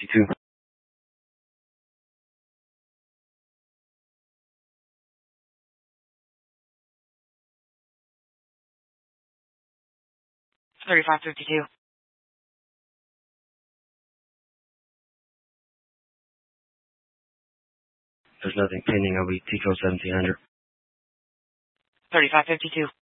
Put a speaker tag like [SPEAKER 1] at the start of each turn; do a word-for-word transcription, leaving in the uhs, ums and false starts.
[SPEAKER 1] fifty-two.
[SPEAKER 2] thirty-five fifty-two.
[SPEAKER 1] There's nothing pending. I'll be T C O seventeen hundred.
[SPEAKER 2] thirty-five fifty-two.